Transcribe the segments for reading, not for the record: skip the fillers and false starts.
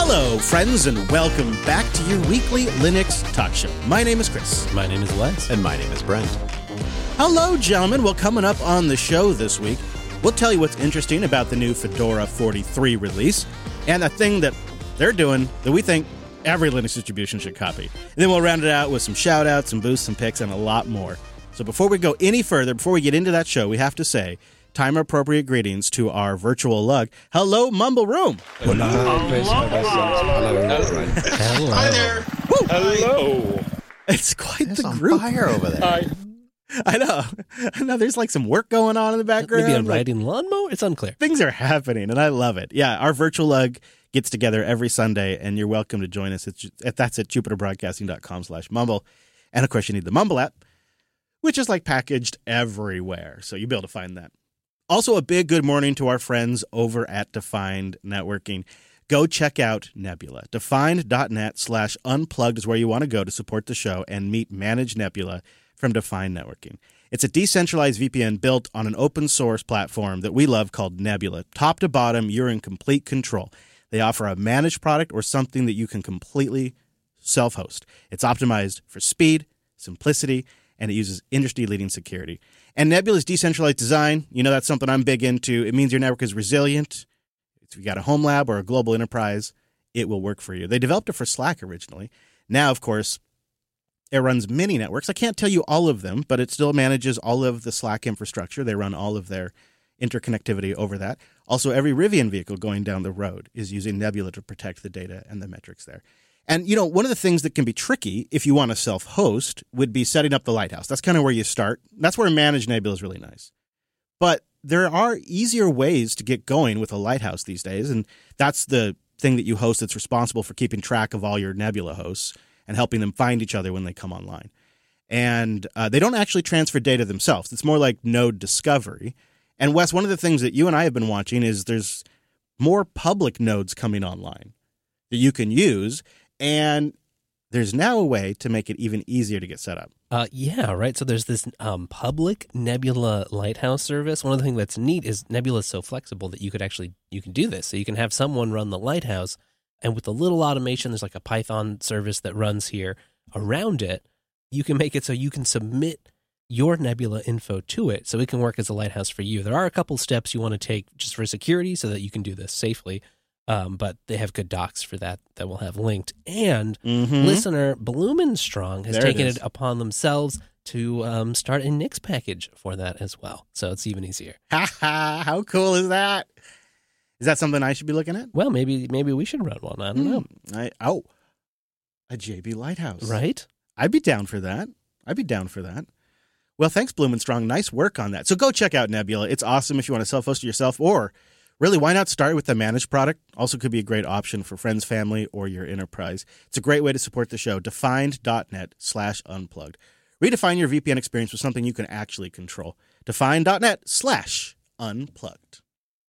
Hello, friends, and welcome back to your weekly Linux talk show. My name is Chris. My name is Wes. And my name is Brent. Hello, gentlemen. Well, coming up on the show this week, we'll tell you what's interesting about the new Fedora 43 release and the thing that they're doing that we think every Linux distribution should copy. And then we'll round it out with some shout-outs, some boosts, some picks, and a lot more. So before we go any further, before we get into that show, we have to say time-appropriate greetings to our virtual lug. Hello, Mumble Room. Hello. Hi there. Woo. Hello. It's quite There's the on group. fire over there. Hi. I know. There's like some work going on in the background. Maybe a Like, riding lawnmower? It's unclear. things are happening, and I love it. Yeah, our virtual lug gets together every Sunday, and you're welcome to join us. That's at jupiterbroadcasting.com/mumble. And, of course, you need the Mumble app, which is, like, packaged everywhere, so you'll be able to find that. Also, a big good morning to our friends over at Defined Networking. Go check out Nebula. Defined.net/unplugged is where you want to go to support the show and meet Managed Nebula from Defined Networking. It's a decentralized VPN built on an open source platform that we love called Nebula. Top to bottom, you're in complete control. They offer a managed product or something that you can completely self-host. It's optimized for speed, simplicity, and it uses industry-leading security. And Nebula's decentralized design, you know, that's something I'm big into. It means your network is resilient. If you got a home lab or a global enterprise, it will work for you. They developed it for Slack originally. Now, of course, it runs many networks. I can't tell you all of them, but it still manages all of the Slack infrastructure. They run all of their interconnectivity over that. Also, every Rivian vehicle going down the road is using Nebula to protect the data and the metrics there. And, you know, one of the things that can be tricky if you want to self-host would be setting up the Lighthouse. That's kind of where you start. That's where Managed Nebula is really nice. But there are easier ways to get going with a Lighthouse these days, and that's the thing that you host that's responsible for keeping track of all your Nebula hosts and helping them find each other when they come online. And they don't actually transfer data themselves. It's more like node discovery. And Wes, one of the things that you and I have been watching is there's more public nodes coming online that you can use, and there's now a way to make it even easier to get set up. Yeah, right. So there's this public Nebula Lighthouse service. One of the things that's neat is Nebula is so flexible that you can do this. So you can have someone run the Lighthouse, and with a little automation, there's like a Python service that runs here around it. You can make it so you can submit your Nebula info to it so it can work as a Lighthouse for you. There are a couple steps you want to take just for security so that you can do this safely. But they have good docs for that we'll have linked. And listener Blumenstrong has taken it upon themselves to start a Nix package for that as well. So it's even easier. Ha ha! How cool is that? Is that something I should be looking at? Well, maybe we should run one. I don't know. A JB Lighthouse. Right? I'd be down for that. Well, thanks, Blumenstrong. Nice work on that. So go check out Nebula. It's awesome if you want to self-host it yourself, or really, why not start with the managed product? Also could be a great option for friends, family, or your enterprise. It's a great way to support the show. Defined.net/unplugged. Redefine your VPN experience with something you can actually control. Defined.net/unplugged.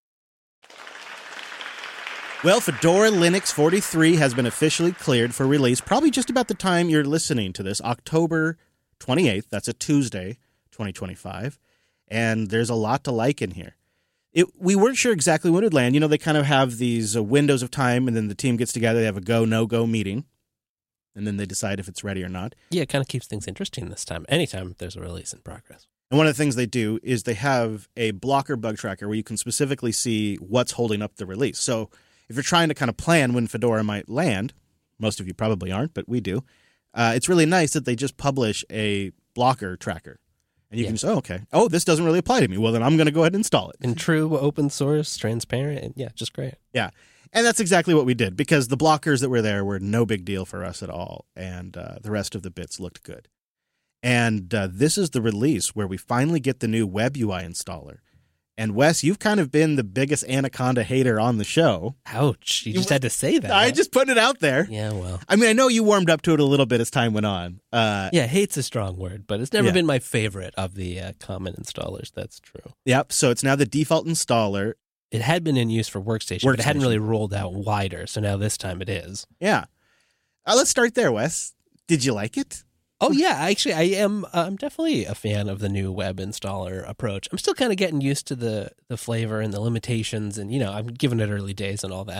Well, Fedora Linux 43 has been officially cleared for release, probably just about the time you're listening to this, October 28th. That's a Tuesday, 2025. And there's a lot to like in here. We weren't sure exactly when it would land. You know, they kind of have these windows of time, and then the team gets together. They have a go, no-go meeting, and then they decide if it's ready or not. Yeah, it kind of keeps things interesting this time, anytime there's a release in progress. And one of the things they do is they have a blocker bug tracker where you can specifically see what's holding up the release. So if you're trying to kind of plan when Fedora might land, most of you probably aren't, but we do, it's really nice that they just publish a blocker tracker. And you can say, this doesn't really apply to me. Well, then I'm going to go ahead and install it. And true open source, transparent, and yeah, just great. Yeah. And that's exactly what we did, because the blockers that were there were no big deal for us at all. And the rest of the bits looked good. And this is the release where we finally get the new Web UI installer. And Wes, you've kind of been the biggest Anaconda hater on the show. Ouch. You just had to say that. I just put it out there. Yeah, well. I mean, I know you warmed up to it a little bit as time went on. Yeah, hate's a strong word, but it's never been my favorite of the common installers. That's true. Yep. So it's now the default installer. It had been in use for Workstation, but it hadn't really rolled out wider. So now this time it is. Yeah. Let's start there, Wes. Did you like it? Oh, yeah. Actually, I am. I'm definitely a fan of the new web installer approach. I'm still kind of getting used to the flavor and the limitations, and, I'm giving it early days and all that.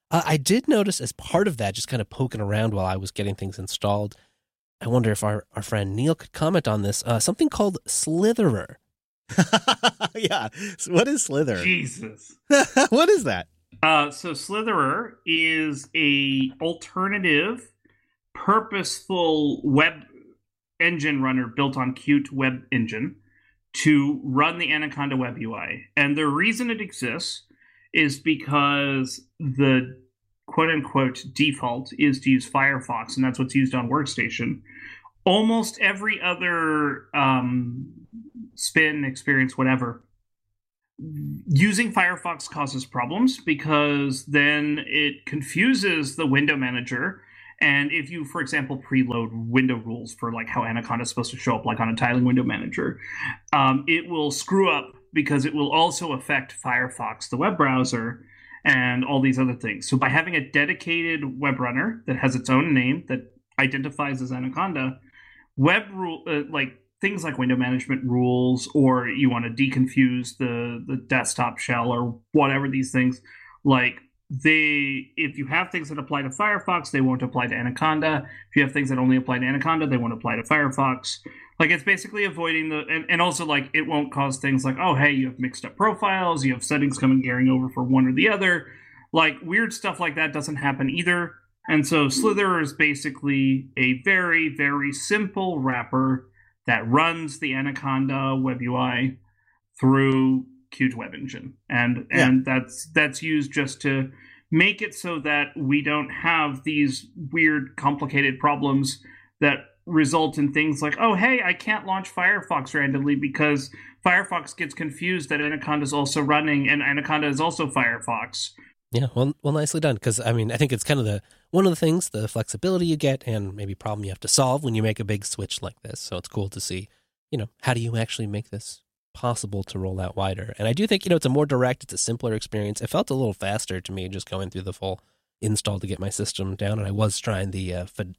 I did notice as part of that, just kind of poking around while I was getting things installed, I wonder if our friend Neil could comment on this, something called Slitherer. Yeah. So what is Slither? Jesus. What is that? So Slitherer is a alternative, purposeful web engine runner built on Qt Web Engine to run the Anaconda Web UI. And the reason it exists is because the quote-unquote default is to use Firefox, and that's what's used on Workstation. Almost every other spin, experience, whatever, using Firefox causes problems because then it confuses the window manager. And if you, for example, preload window rules for like how Anaconda is supposed to show up like on a tiling window manager, it will screw up because it will also affect Firefox, the web browser, and all these other things. So by having a dedicated web runner that has its own name that identifies as Anaconda, web rule like things like window management rules, or you want to deconfuse the desktop shell or whatever these things, like if you have things that apply to Firefox, they won't apply to Anaconda. If you have things that only apply to Anaconda, they won't apply to Firefox. Like it's basically avoiding and also like it won't cause things like, oh, hey, you have mixed up profiles, you have settings coming carrying over for one or the other. Like weird stuff like that doesn't happen either. And so Slitherer is basically a very, very simple wrapper that runs the Anaconda Web UI through Qt Web Engine. And that's used just to make it so that we don't have these weird, complicated problems that result in things like, oh, hey, I can't launch Firefox randomly because Firefox gets confused that Anaconda is also running and Anaconda is also Firefox. Yeah, well, nicely done. Because I mean, I think it's kind of one of the things, the flexibility you get, and maybe problem you have to solve when you make a big switch like this. So it's cool to see, how do you actually make this possible to roll out wider? And I do think, it's a more direct, it's a simpler experience. It felt a little faster to me just going through the full install to get my system down, and I was trying the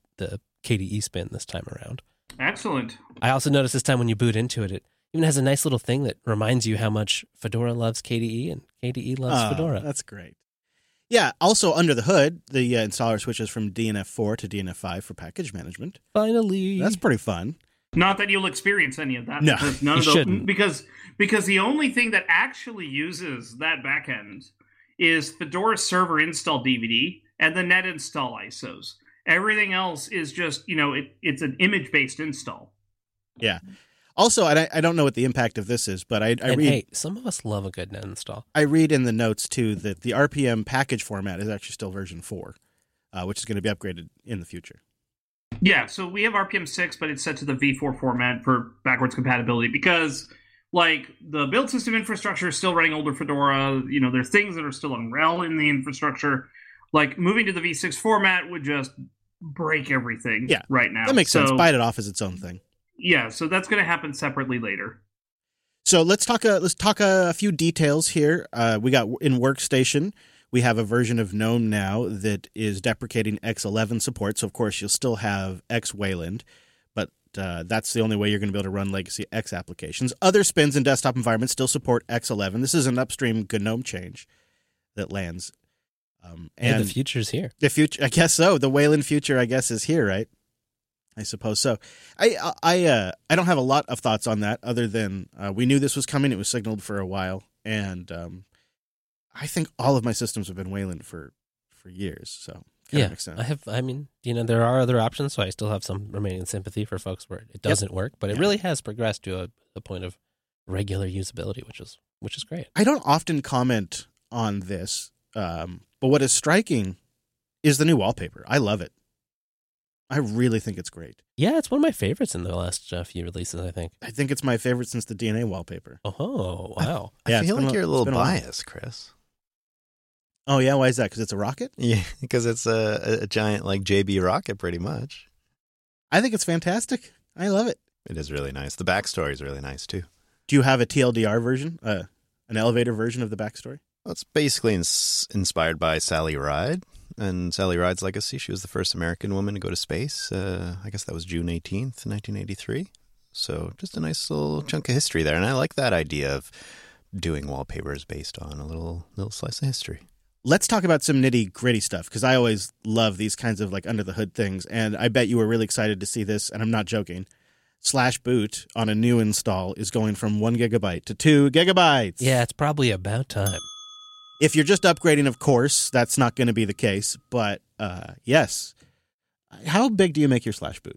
KDE spin this time around. Excellent. I also noticed this time when you boot into it, it even has a nice little thing that reminds you how much Fedora loves KDE and KDE loves Fedora. That's great. Yeah, also under the hood, the installer switches from DNF4 to DNF5 for package management. Finally. That's pretty fun. Not that you'll experience any of that. No, because you shouldn't. Because the only thing that actually uses that backend is Fedora server install DVD and the net install ISOs. Everything else is just, it's an image-based install. Yeah. Also, I don't know what the impact of this is, but I read... Hey, some of us love a good net install. I read in the notes, too, that the RPM package format is actually still version 4, which is going to be upgraded in the future. Yeah, so we have RPM 6, but it's set to the V4 format for backwards compatibility because, like, the build system infrastructure is still running older Fedora. There's things that are still on RHEL in the infrastructure. Like, moving to the V6 format would just break everything right now. That makes sense. Bite it off as its own thing. Yeah, so that's going to happen separately later. So let's talk a few details here. We got in Workstation, we have a version of GNOME now that is deprecating X11 support. So, of course, you'll still have X Wayland, but that's the only way you're going to be able to run legacy X applications. Other spins and desktop environments still support X11. This is an upstream GNOME change that lands. And the future's here. The future, I guess so. The Wayland future, I guess, is here, right? I suppose so. I don't have a lot of thoughts on that other than we knew this was coming. It was signaled for a while, and I think all of my systems have been Wayland for years. So makes sense. There are other options, so I still have some remaining sympathy for folks where it doesn't work, but it really has progressed to a point of regular usability, which is great. I don't often comment on this, but what is striking is the new wallpaper. I love it. I really think it's great. Yeah, it's one of my favorites in the last few releases, I think. I think it's my favorite since the DNA wallpaper. Oh, wow. I feel like you're a little biased, Chris. Oh, yeah? Why is that? Because it's a rocket? Yeah, because it's a giant, like, JB rocket, pretty much. I think it's fantastic. I love it. It is really nice. The backstory is really nice, too. Do you have a TLDR version, an elevator version of the backstory? Well, it's basically inspired by Sally Ride and Sally Ride's legacy. She was the first American woman to go to space. I guess that was June 18th, 1983. So just a nice little chunk of history there. And I like that idea of doing wallpapers based on a little slice of history. Let's talk about some nitty-gritty stuff, because I always love these kinds of like under-the-hood things, and I bet you were really excited to see this, and I'm not joking. /boot on a new install is going from 1 gigabyte to 2 gigabytes. Yeah, it's probably about time. If you're just upgrading, of course, that's not going to be the case, but yes. How big do you make your /boot?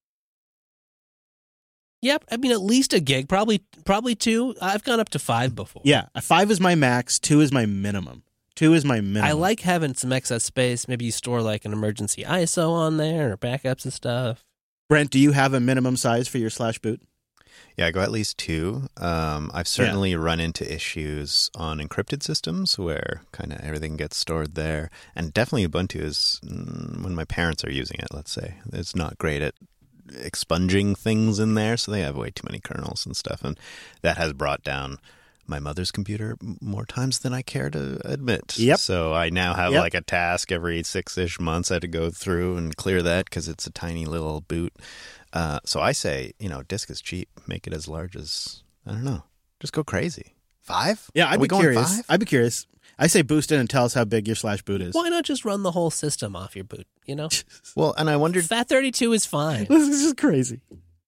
Yep, I mean at least a gig, probably 2. I've gone up to 5 before. Yeah, 5 is my max, 2 is my minimum. 2 is my minimum. I like having some excess space. Maybe you store like an emergency ISO on there or backups and stuff. Brent, do you have a minimum size for your /boot? Yeah, I go at least 2. I've certainly run into issues on encrypted systems where kind of everything gets stored there. And definitely Ubuntu is, when my parents are using it, let's say, it's not great at expunging things in there. So they have way too many kernels and stuff. And that has brought down my mother's computer more times than I care to admit. Yep. So I now have like a task every 6-ish months I had to go through and clear that because it's a tiny little boot. So I say, disk is cheap. Make it as large as, I don't know, just go crazy. 5? Yeah, I'd be curious. 5? I'd be curious. I say boost in and tell us how big your /boot is. Why not just run the whole system off your boot, Well, and I wondered... FAT32 is fine. This is just crazy.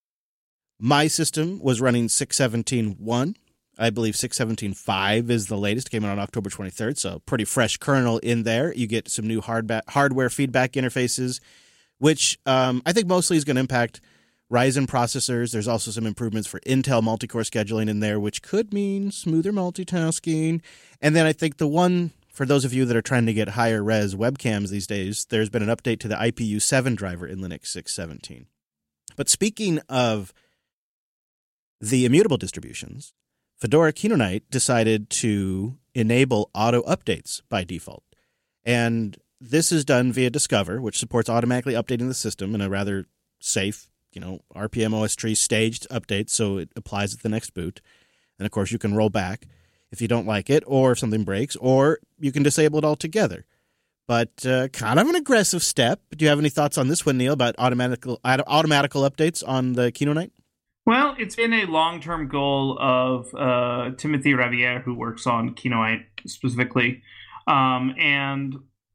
My system was running 6.17.1. I believe 6.17.5 is the latest. It came out on October 23rd, so pretty fresh kernel in there. You get some new hardware feedback interfaces, which I think mostly is going to impact Ryzen processors. There's also some improvements for Intel multi-core scheduling in there, which could mean smoother multitasking. And then I think the one, for those of you that are trying to get higher res webcams these days, there's been an update to the IPU7 driver in Linux 6.17. But speaking of the immutable distributions, Fedora Kinoite decided to enable auto updates by default. And this is done via Discover, which supports automatically updating the system in a rather safe, RPM OS tree staged update, so it applies at the next boot. And of course, you can roll back if you don't like it, or if something breaks, or you can disable it altogether. But kind of an aggressive step. Do you have any thoughts on this one, Neil, about automatical updates on the Kinoite? Well, it's been a long-term goal of Timothy Ravier, who works on Kinoite specifically, and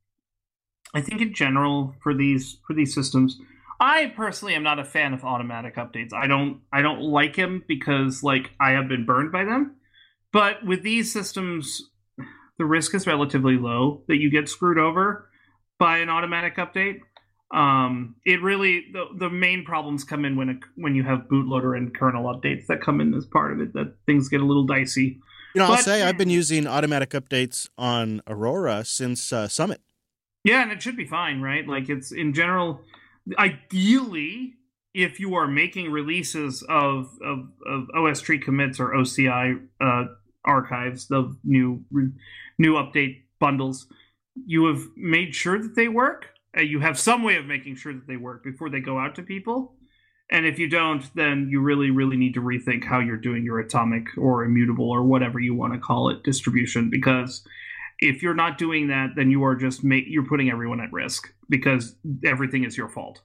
I think in general for these systems, I personally am not a fan of automatic updates. I don't like them because I have been burned by them. But with these systems, the risk is relatively low that you get screwed over by an automatic update. It really the main problems come in when you have bootloader and kernel updates that come in as part of it, that things get a little dicey. I'll say I've been using automatic updates on Aurora since Summit. Yeah, and it should be fine, right? It's in general, ideally, if you are making releases of OS tree commits or OCI archives, the new update bundles, you have made sure that they work. You have some way of making sure that they work before they go out to people. And if you don't, then you really, really need to rethink how you're doing your atomic or immutable or whatever you want to call it distribution. Because if you're not doing that, then you are just you're putting everyone at risk because everything is your fault.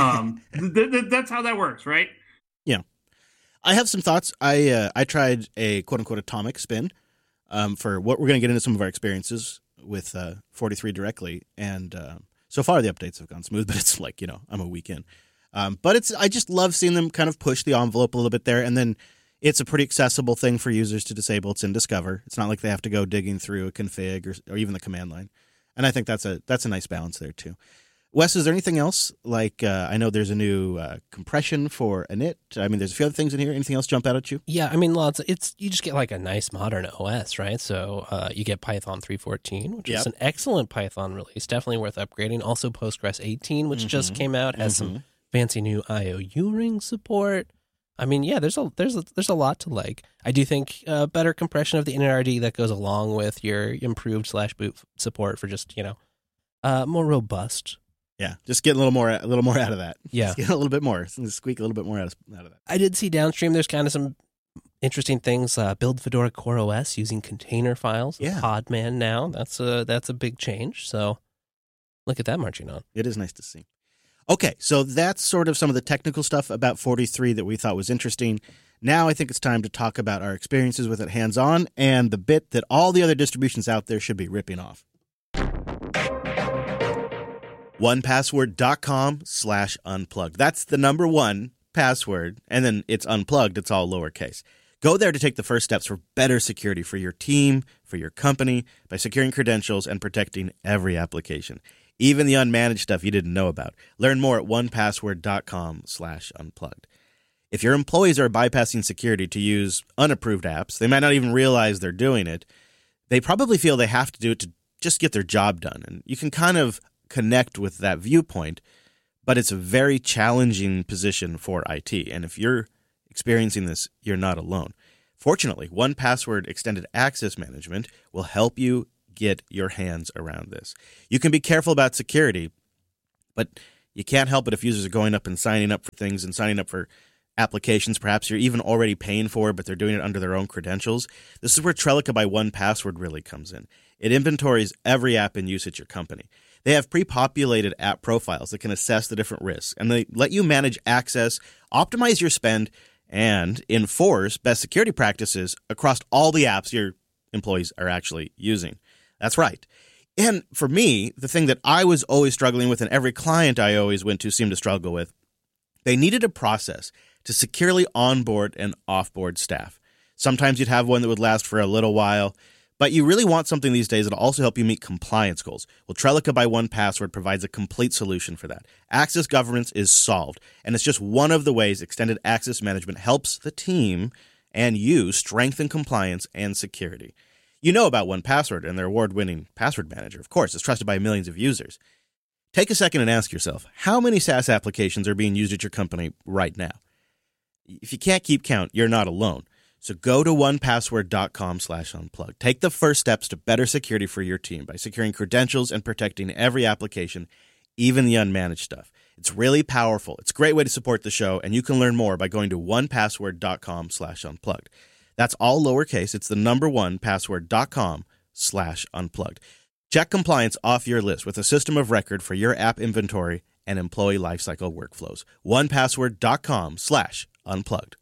That's how that works, right? Yeah. I have some thoughts. I tried a quote-unquote atomic spin for what we're going to get into some of our experiences with 43 directly. And so far, the updates have gone smooth, but it's I'm a week in. But I just love seeing them kind of push the envelope a little bit there. And then it's a pretty accessible thing for users to disable. It's in Discover. It's not like they have to go digging through a config or even the command line. And I think that's a nice balance there, too. Wes, is there anything else? I know there's a new compression for init. I mean, there's a few other things in here. Anything else jump out at you? Yeah, I mean, lots. You just get a nice modern OS, right? So you get Python 3.14, which is an excellent Python release, definitely worth upgrading. Also, Postgres 18, which just came out, has some fancy new IOU ring support. I mean, yeah, there's a lot to like. I do think better compression of the NRD that goes along with your improved /boot support for just more robust. Yeah, just get a little more out of that. Yeah, just get a little bit more, squeak a little bit more out of that. I did see downstream. There's kind of some interesting things. Build Fedora Core OS using container files. Yeah, Podman now. That's a big change. So look at that marching on. It is nice to see. Okay, so that's sort of some of the technical stuff about 43 that we thought was interesting. Now I think it's time to talk about our experiences with it hands-on and the bit that all the other distributions out there should be ripping off. 1password.com/unplugged. That's the number one password, and then it's unplugged. It's all lowercase. Go there to take the first steps for better security for your team, for your company, by securing credentials and protecting every application, even the unmanaged stuff you didn't know about. Learn more at 1password.com/unplugged. If your employees are bypassing security to use unapproved apps, they might not even realize they're doing it. They probably feel they have to do it to just get their job done. And you can kind of connect with that viewpoint, but it's a very challenging position for IT. And if you're experiencing this, you're not alone. Fortunately, 1Password Extended Access Management will help you get your hands around this. You can be careful about security, but you can't help it if users are going up and signing up for things and signing up for applications perhaps you're even already paying for, but they're doing it under their own credentials. This is where Trellica by 1Password really comes in. It inventories every app in use at your company. They have pre-populated app profiles that can assess the different risks, and they let you manage access, optimize your spend, and enforce best security practices across all the apps your employees are actually using. That's right. And for me, the thing that I was always struggling with, and every client I always went to seemed to struggle with, they needed a process to securely onboard and offboard staff. Sometimes you'd have one that would last for a little while, but you really want something these days that'll also help you meet compliance goals. Well, Trellica by 1Password provides a complete solution for that. Access governance is solved, and it's just one of the ways extended access management helps the team and you strengthen compliance and security. You know about 1Password and their award-winning password manager. Of course, it's trusted by millions of users. Take a second and ask yourself, how many SaaS applications are being used at your company right now? If you can't keep count, you're not alone. So go to 1password.com/unplugged. Take the first steps to better security for your team by securing credentials and protecting every application, even the unmanaged stuff. It's really powerful. It's a great way to support the show, and you can learn more by going to 1password.com/unplugged. That's all lowercase. It's the number 1password.com/unplugged. Check compliance off your list with a system of record for your app inventory and employee lifecycle workflows. 1password.com/unplugged.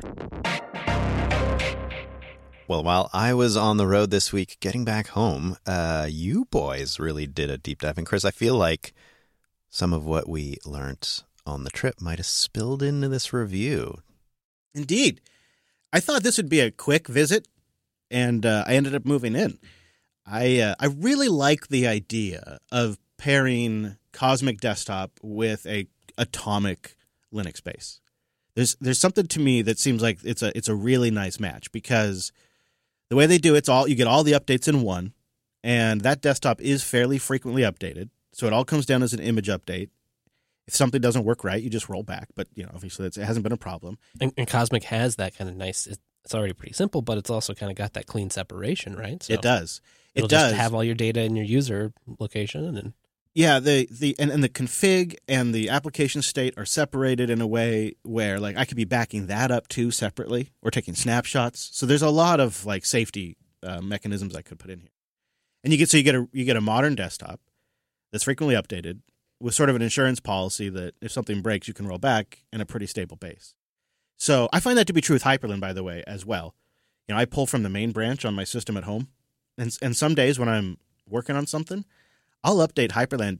Well, while I was on the road this week getting back home, you boys really did a deep dive. And Chris, I feel like some of what we learned on the trip might have spilled into this review. Indeed. I thought this would be a quick visit, and I ended up moving in. I really like the idea of pairing Cosmic Desktop with a Atomic Linux base. There's something to me that seems like it's a really nice match, because the way they do it's all you get all the updates in one, and that desktop is fairly frequently updated. So it all comes down as an image update. If something doesn't work right, you just roll back. But obviously it hasn't been a problem. And Cosmic has that kind of nice. It's already pretty simple, but it's also kind of got that clean separation, right? So it does. It'll just have all your data in your user location, and yeah, the config and the application state are separated in a way where like I could be backing that up too separately or taking snapshots. So there's a lot of like safety mechanisms I could put in here. And you get a modern desktop that's frequently updated with sort of an insurance policy that if something breaks, you can roll back, and a pretty stable base. So I find that to be true with Hyperland, by the way, as well. I pull from the main branch on my system at home, and some days when I'm working on something, I'll update Hyperland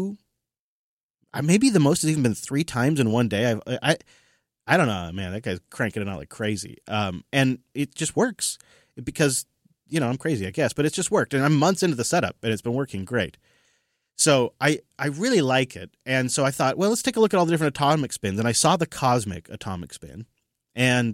maybe the most has even been 3 times in one day. I don't know, man, that guy's cranking it out like crazy. And it just works because, I'm crazy, I guess, but it's just worked. And I'm months into the setup, and it's been working great. So I really like it. And so I thought, well, let's take a look at all the different atomic spins. And I saw the Cosmic atomic spin. And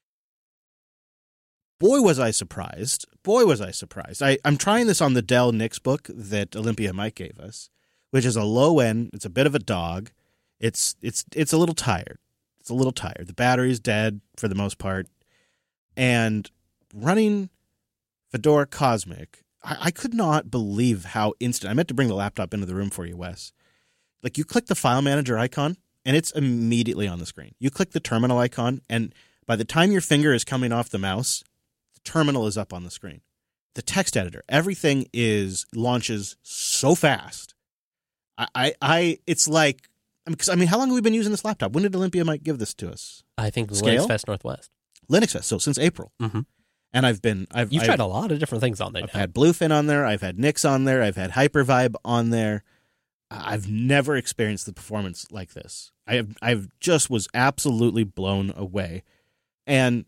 boy, was I surprised. I'm trying this on the Dell NixBook that Olympia Mike gave us, which is a low end. It's a bit of a dog. It's a little tired. The battery's dead for the most part. And running Fedora Cosmic, I could not believe how instant. I meant to bring the laptop into the room for you, Wes. Like, you click the file manager icon, and it's immediately on the screen. You click the terminal icon, and by the time your finger is coming off the mouse, the terminal is up on the screen. The text editor, everything launches so fast. It's like, because how long have we been using this laptop? When did Olympia Mike give this to us? I think Scale? Linux Fest Northwest. Linux Fest, so since April. Mm-hmm. And I've tried a lot of different things on there. I've had Bluefin on there. I've had Nix on there. I've had Hypervibe on there. I've never experienced the performance like this. I've just was absolutely blown away. And,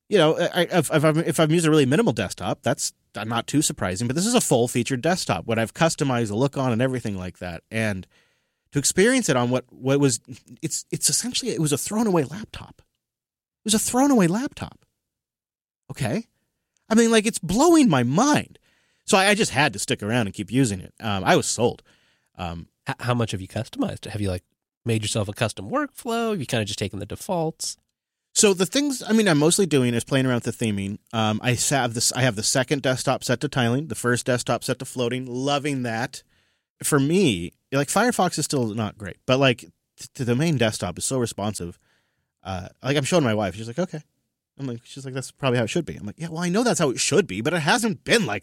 if I've used a really minimal desktop, that's not too surprising. But this is a full-featured desktop, what I've customized the look on and everything like that. And to experience it on what was, it's essentially, it was a thrown-away laptop. It was a thrown-away laptop. Okay? I mean, like, it's blowing my mind. So I just had to stick around and keep using it. I was sold. How much have you customized? Have you made yourself a custom workflow? Have you kind of just taken the defaults? So the things I'm mostly doing is playing around with the theming. I have the second desktop set to tiling, the first desktop set to floating. Loving that. For me, Firefox is still not great, but to the main desktop is so responsive. I'm showing my wife. She's like, okay. She's like, that's probably how it should be. I'm like, yeah, well, I know that's how it should be, but it hasn't been like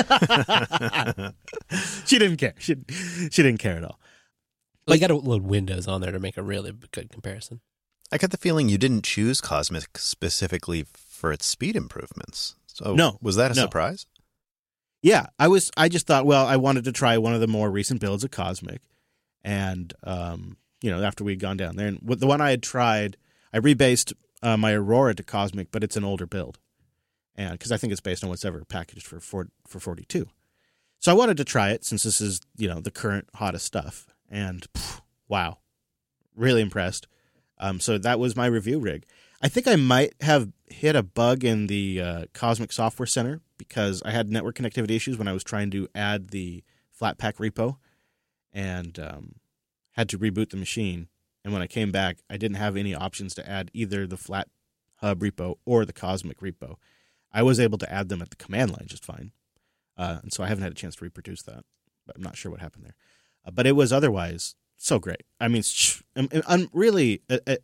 that. She didn't care. She didn't care at all. Well, you got to load Windows on there to make a really good comparison. I get the feeling you didn't choose Cosmic specifically for its speed improvements. So no, was that a surprise? Yeah, I just thought, well, I wanted to try one of the more recent builds of Cosmic. And, after we'd gone down there. And the one I had tried, I rebased my Aurora to Cosmic, but it's an older build. And because I think it's based on what's ever packaged for 42. So I wanted to try it since this is, the current hottest stuff. And wow, really impressed. So that was my review rig. I think I might have hit a bug in the Cosmic Software Center because I had network connectivity issues when I was trying to add the Flatpak repo and had to reboot the machine. And when I came back, I didn't have any options to add either the Flat Hub repo or the Cosmic repo. I was able to add them at the command line just fine. And so I haven't had a chance to reproduce that, but I'm not sure what happened there. But it was otherwise so great. I mean, I'm really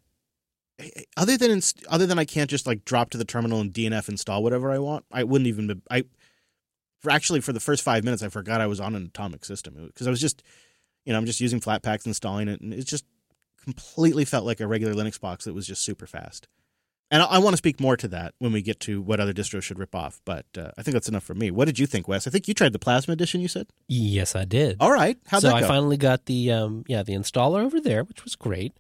other than I can't just drop to the terminal and DNF install whatever I want. I wouldn't even. For the first 5 minutes, I forgot I was on an Atomic system because I was just, I'm just using Flatpaks, installing it, and it just completely felt like a regular Linux box that was just super fast. And I want to speak more to that when we get to what other distros should rip off, but I think that's enough for me. What did you think, Wes? I think you tried the Plasma Edition, you said? Yes, I did. All right. How'd that go? So I finally got the installer over there, which was great.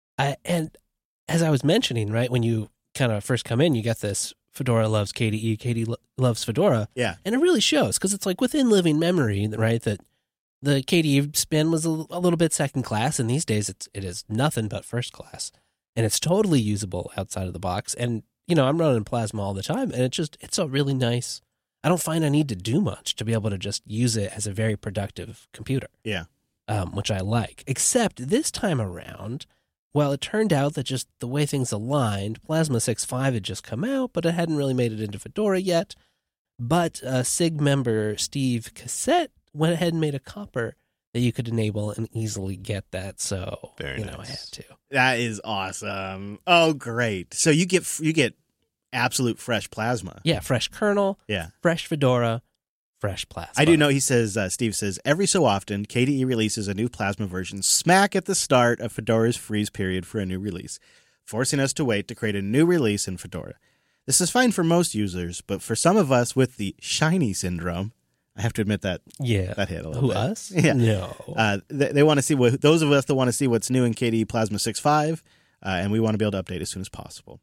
And as I was mentioning, right, when you kind of first come in, you got this Fedora loves KDE, KDE loves Fedora. Yeah. And it really shows because it's within living memory, right, that the KDE spin was a little bit second class, and these days it is nothing but first class. And it's totally usable outside of the box. And, I'm running Plasma all the time, and it's a really nice. I don't find I need to do much to be able to just use it as a very productive computer. Yeah. Which I like. Except this time around, well, it turned out that just the way things aligned, Plasma 6.5 had just come out, but it hadn't really made it into Fedora yet. But SIG member Steve Cassette went ahead and made a copper that you could enable and easily get that. So, Very nice. I had to. That is awesome. Oh, great. So you get absolute fresh Plasma. Yeah, fresh kernel, Yeah. fresh Fedora, fresh Plasma. I do know Steve says, every so often, KDE releases a new Plasma version smack at the start of Fedora's freeze period for a new release, forcing us to wait to create a new release in Fedora. This is fine for most users, but for some of us with the shiny syndrome, I have to admit that that hit a little bit. Who, us? Yeah. No. They want to see those of us that want to see what's new in KDE Plasma 6.5, and we want to be able to update as soon as possible.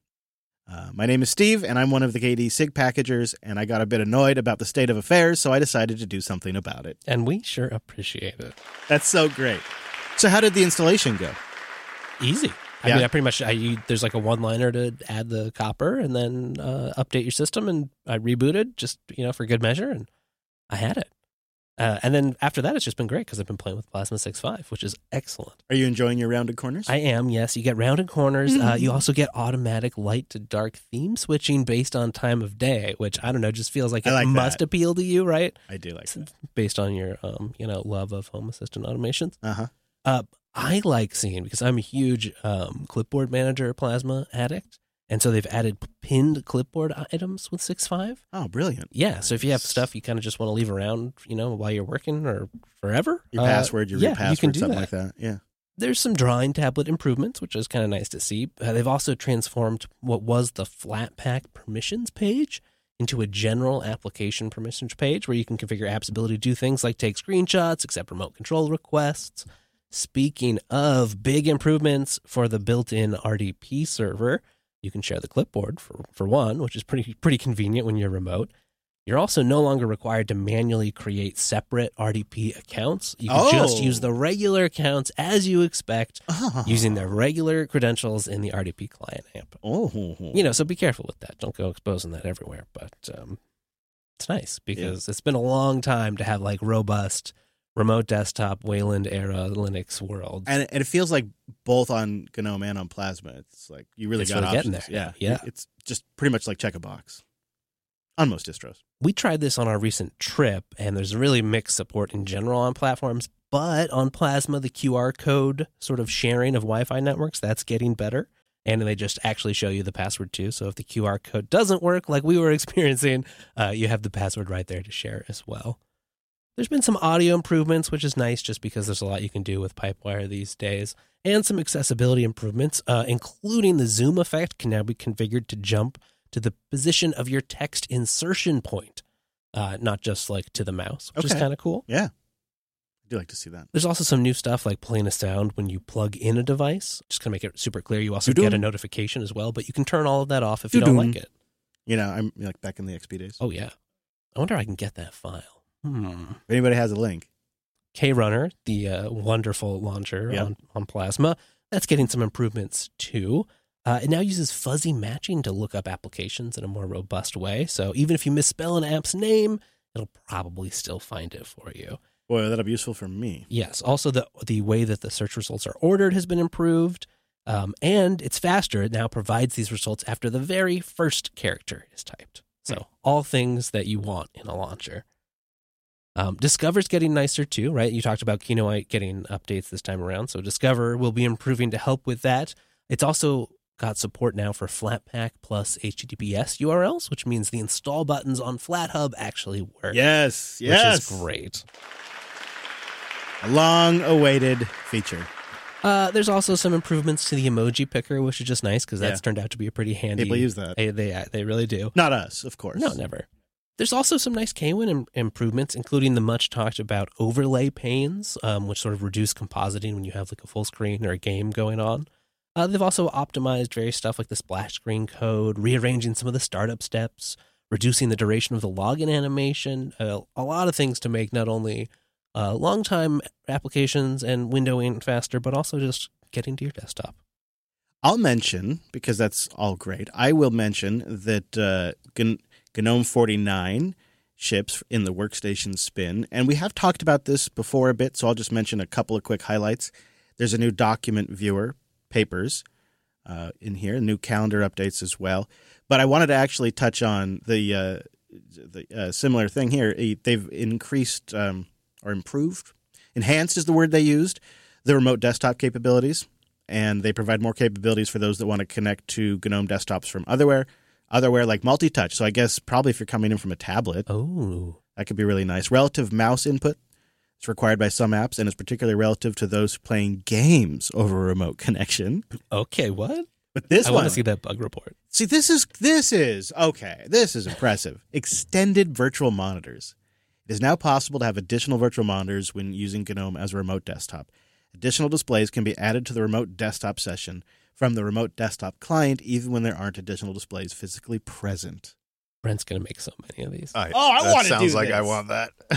My name is Steve, and I'm one of the KDE SIG packagers, and I got a bit annoyed about the state of affairs, so I decided to do something about it. And we sure appreciate it. That's so great. So how did the installation go? Easy. I mean, I pretty much, there's a one-liner to add the copper and then update your system, and I rebooted just, for good measure, and I had it. And then after that, it's just been great because I've been playing with Plasma 6.5, which is excellent. Are you enjoying your rounded corners? I am, yes. You get rounded corners. You also get automatic light to dark theme switching based on time of day, which, I don't know, just feels like it must appeal to you, right? I do like that. Based on your, love of Home Assistant automations. Uh-huh. I like seeing, because I'm a huge clipboard manager Plasma addict, and so they've added pinned clipboard items with 6.5. Oh, brilliant. Yeah, so if you have stuff you kind of just want to leave around, while you're working or forever. Your password, your root password, you can do something that. like that. Yeah. There's some drawing tablet improvements, which is kind of nice to see. They've also transformed what was the Flatpak permissions page into a general application permissions page where you can configure app's ability to do things like take screenshots, accept remote control requests. Speaking of big improvements for the built-in RDP server, you can share the clipboard for one, which is pretty convenient when you're remote. You're also no longer required to manually create separate RDP accounts. You can just use the regular accounts as you expect, using their regular credentials in the RDP client app. So be careful with that. Don't go exposing that everywhere. But it's nice because it's been a long time to have like robust remote desktop Wayland era Linux world. And it feels like both on GNOME and on Plasma, it's like you really got options. Getting there. Yeah. It's just pretty much like check a box on most distros. We tried this on our recent trip, and there's really mixed support in general on platforms. But on Plasma, the QR code sort of sharing of Wi-Fi networks, that's getting better. And they just actually show you the password too. So if the QR code doesn't work like we were experiencing, you have the password right there to share as well. There's been some audio improvements, which is nice just because there's a lot you can do with Pipewire these days. And some accessibility improvements, including the zoom effect can now be configured to jump to the position of your text insertion point, not just like to the mouse, which is kind of cool. Yeah. I do like to see that. There's also some new stuff like playing a sound when you plug in a device. Just going to make it super clear. You also get a notification as well, but you can turn all of that off if you don't like it. I'm like back in the XP days. Oh, yeah. I wonder if I can get that file. If anybody has a link. KRunner, the wonderful launcher on Plasma, that's getting some improvements too. It now uses fuzzy matching to look up applications in a more robust way. So even if you misspell an app's name, it'll probably still find it for you. Boy, that'll be useful for me. Yes. Also, the way that the search results are ordered has been improved. And it's faster. It now provides these results after the very first character is typed. So all things that you want in a launcher. Discover's getting nicer too, right? You talked about Kinoite getting updates this time around. So Discover will be improving to help with that. It's also got support now for Flatpak plus HTTPS URLs, which means the install buttons on FlatHub actually work. Yes. Which is great. A long-awaited feature. There's also some improvements to the emoji picker, which is just nice because that's turned out to be a pretty handy. People use that. They really do. Not us, of course. No, never. There's also some nice Kwin improvements, including the much talked about overlay panes, which sort of reduce compositing when you have like a full screen or a game going on. They've also optimized various stuff like the splash screen code, rearranging some of the startup steps, reducing the duration of the login animation, a lot of things to make not only long-time applications and windowing faster, but also just getting to your desktop. I'll mention, because that's all great, I will mention that GNOME 49 ships in the workstation spin. And we have talked about this before a bit, so I'll just mention a couple of quick highlights. There's a new document viewer, Papers, in here, new calendar updates as well. But I wanted to actually touch on the similar thing here. They've increased or improved, enhanced is the word they used, the remote desktop capabilities. And they provide more capabilities for those that want to connect to GNOME desktops from otherwhere like multi-touch. So I guess probably if you're coming in from a tablet, that could be really nice. Relative mouse input is required by some apps and is particularly relative to those playing games over a remote connection. Okay, what? But I want to see that bug report. See, this is okay. This is impressive. Extended virtual monitors. It is now possible to have additional virtual monitors when using GNOME as a remote desktop. Additional displays can be added to the remote desktop session from the remote desktop client, even when there aren't additional displays physically present. Brent's going to make so many of these. I want to do this. Sounds like I want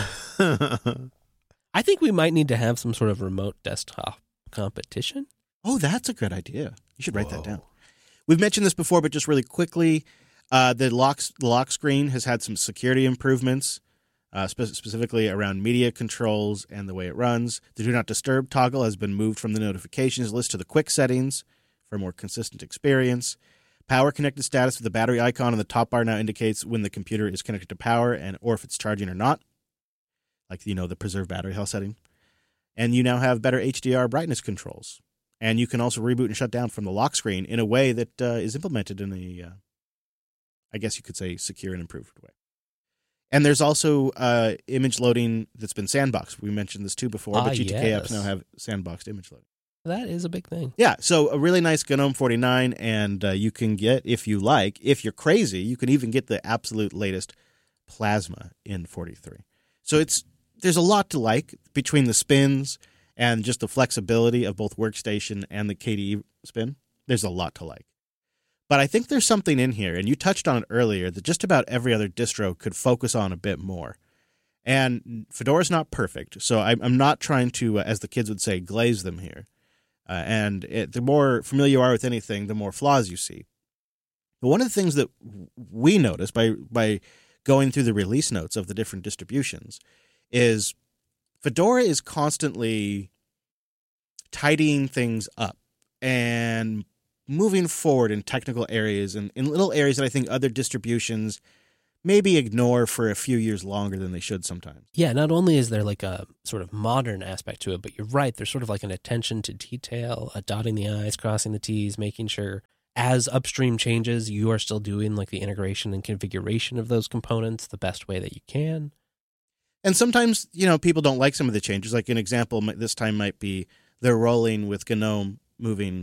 that. I think we might need to have some sort of remote desktop competition. Oh, that's a good idea. You should write that down. We've mentioned this before, but just really quickly, the lock screen has had some security improvements. Specifically around media controls and the way it runs. The Do Not Disturb toggle has been moved from the notifications list to the quick settings for a more consistent experience. Power connected status with the battery icon on the top bar now indicates when the computer is connected to power or if it's charging or not. Like, the preserve battery health setting. And you now have better HDR brightness controls. And you can also reboot and shut down from the lock screen in a way that is implemented in a, I guess you could say, secure and improved way. And there's also image loading that's been sandboxed. We mentioned this too before, but GTK apps now have sandboxed image loading. That is a big thing. Yeah, so a really nice GNOME 49, and you can get, if you like, if you're crazy, you can even get the absolute latest Plasma in 43. So there's a lot to like between the spins and just the flexibility of both Workstation and the KDE spin. There's a lot to like. But I think there's something in here, and you touched on it earlier, that just about every other distro could focus on a bit more. And Fedora's not perfect, so I'm not trying to, as the kids would say, glaze them here. The more familiar you are with anything, the more flaws you see. But one of the things that we noticed by going through the release notes of the different distributions is Fedora is constantly tidying things up and moving forward in technical areas and in little areas that I think other distributions maybe ignore for a few years longer than they should sometimes. Yeah, not only is there like a sort of modern aspect to it, but you're right, there's sort of like an attention to detail, dotting the I's, crossing the T's, making sure as upstream changes, you are still doing like the integration and configuration of those components the best way that you can. And sometimes, people don't like some of the changes. Like an example this time might be they're rolling with GNOME removing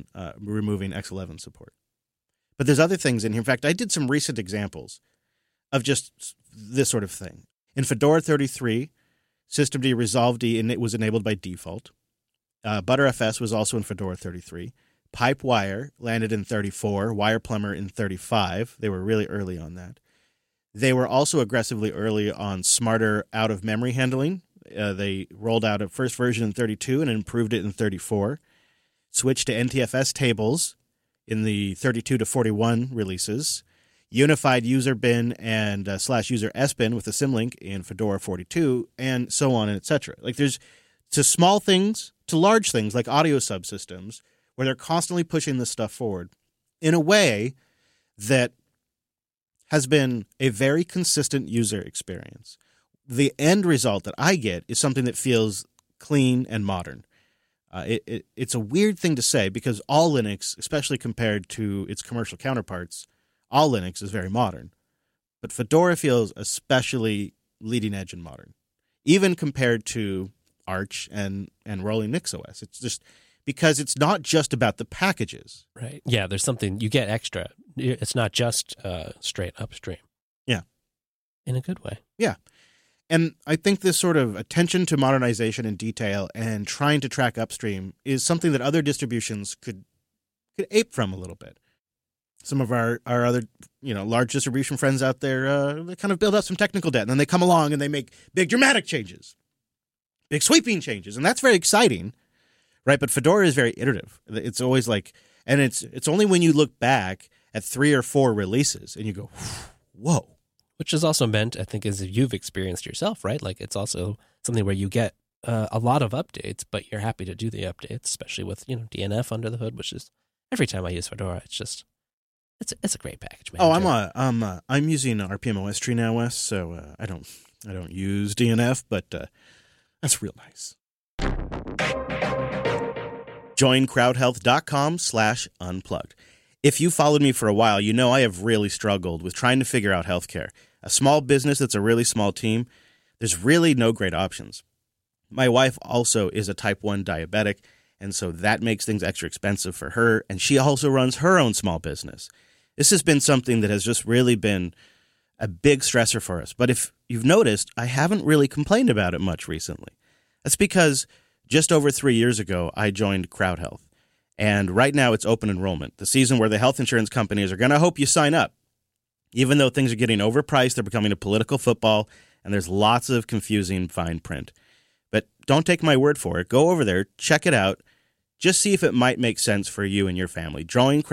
X11 support. But there's other things in here. In fact, I did some recent examples of just this sort of thing. In Fedora 33, Systemd Resolve D was enabled by default. ButterFS was also in Fedora 33. Pipewire landed in 34. WirePlumber in 35. They were really early on that. They were also aggressively early on smarter out-of-memory handling. They rolled out a first version in 32 and improved it in 34. Switched to NTFS tables in the 32 to 41 releases. Unified user bin and /user sbin with a symlink in Fedora 42, and so on and etc. Like there's to small things to large things like audio subsystems where they're constantly pushing this stuff forward in a way that has been a very consistent user experience. The end result that I get is something that feels clean and modern. It's a weird thing to say because all Linux, especially compared to its commercial counterparts, all Linux is very modern. But Fedora feels especially leading edge and modern, even compared to Arch and Rolling NixOS. It's just because it's not just about the packages. Right. Yeah, there's something you get extra. It's not just straight upstream. Yeah. In a good way. Yeah. And I think this sort of attention to modernization and detail and trying to track upstream is something that other distributions could ape from a little bit. Some of our other, large distribution friends out there, they kind of build up some technical debt, and then they come along and they make big dramatic changes, big sweeping changes, and that's very exciting, right? But Fedora is very iterative. It's always like, and it's only when you look back at 3 or 4 releases and you go, whoa. Which is also meant, I think, as you've experienced yourself, right? Like it's also something where you get a lot of updates, but you're happy to do the updates, especially with DNF under the hood, which is every time I use Fedora, it's just it's a great package, man. I'm using RPM-OS Tree now, Wes, so I don't use DNF, but that's real nice. Join crowdhealth.com/unplugged. If you followed me for a while, you know I have really struggled with trying to figure out healthcare. A small business that's a really small team, there's really no great options. My wife also is a type 1 diabetic, and so that makes things extra expensive for her, and she also runs her own small business. This has been something that has just really been a big stressor for us. But if you've noticed, I haven't really complained about it much recently. That's because just over 3 years ago, I joined CrowdHealth. And right now it's open enrollment, the season where the health insurance companies are going to hope you sign up. Even though things are getting overpriced, they're becoming a political football, and there's lots of confusing fine print. But don't take my word for it. Go over there, check it out. Just see if it might make sense for you and your family.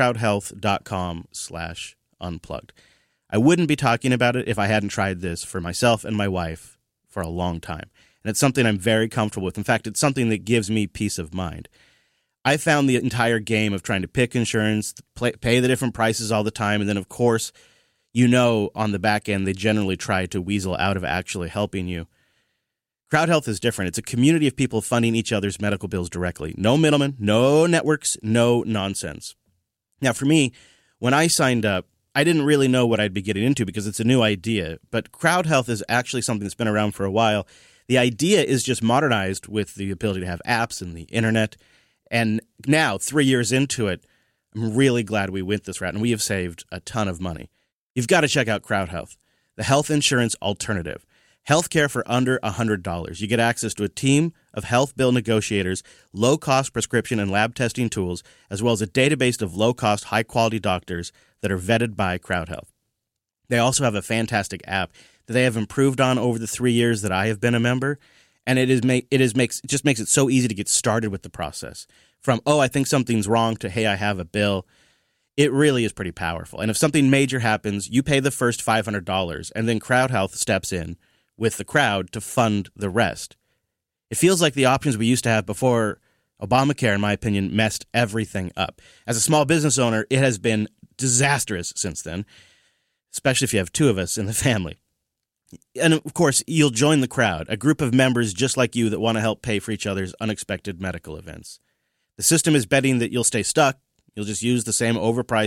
joincrowdhealth.com/unplugged. I wouldn't be talking about it if I hadn't tried this for myself and my wife for a long time. And it's something I'm very comfortable with. In fact, it's something that gives me peace of mind. I found the entire game of trying to pick insurance, pay the different prices all the time, and then, of course, on the back end, they generally try to weasel out of actually helping you. CrowdHealth is different. It's a community of people funding each other's medical bills directly. No middlemen, no networks, no nonsense. Now, for me, when I signed up, I didn't really know what I'd be getting into because it's a new idea, but CrowdHealth is actually something that's been around for a while. The idea is just modernized with the ability to have apps and the internet. And now, 3 years into it, I'm really glad we went this route, and we have saved a ton of money. You've got to check out CrowdHealth, the health insurance alternative. Healthcare for under $100. You get access to a team of health bill negotiators, low-cost prescription and lab testing tools, as well as a database of low-cost, high-quality doctors that are vetted by CrowdHealth. They also have a fantastic app that they have improved on over the 3 years that I have been a member, and it just makes it so easy to get started with the process. From, oh, I think something's wrong, to, hey, I have a bill. It really is pretty powerful. And if something major happens, you pay the first $500, and then CrowdHealth steps in with the crowd to fund the rest. It feels like the options we used to have before Obamacare, in my opinion, messed everything up. As a small business owner, it has been disastrous since then, especially if you have two of us in the family. And of course, you'll join the crowd, a group of members just like you that want to help pay for each other's unexpected medical events. The system is betting that you'll stay stuck. You'll just use the same overpriced